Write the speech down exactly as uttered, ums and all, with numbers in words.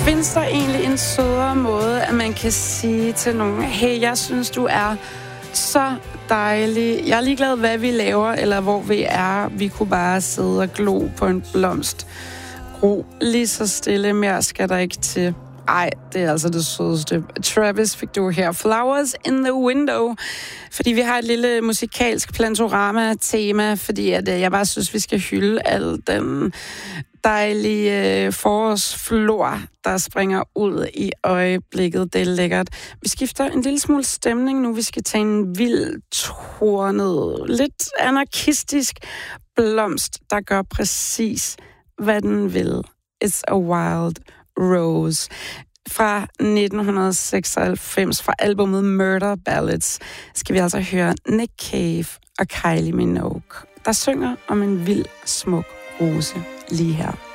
Findes der egentlig en sødere måde, at man kan sige til nogen, hey, jeg synes, du er så dejlig. Jeg er ligeglad, hvad vi laver, eller hvor vi er. Vi kunne bare sidde og glo på en blomst. Ro lige så stille, mere skal der ikke til. Ej, det er altså det sødeste. Travis fik du her. Flowers in the window. Fordi vi har et lille musikalsk plantorama-tema, fordi at, jeg bare synes, vi skal hylde al den dejlige øh, forårsflor, der springer ud i øjeblikket. Det er lækkert. Vi skifter en lille smule stemning nu. Vi skal tage en vild, tornet, lidt anarkistisk blomst, der gør præcis, hvad den vil. It's a wild rose. Fra nitten seksoghalvfems, fra albumet Murder Ballads, skal vi altså høre Nick Cave og Kylie Minogue, der synger om en vild, smuk rose lige her.